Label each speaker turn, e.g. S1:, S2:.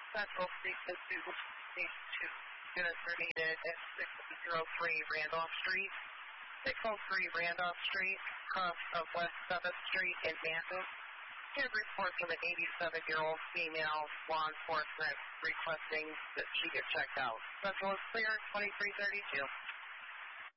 S1: Central Station 2, units are needed at 603 Randolph Street. 603 Randolph Street, cross of West 7th Street in Manton. Here's a report from an 87-year-old female law enforcement requesting that she get checked out. Central is clear, 2332.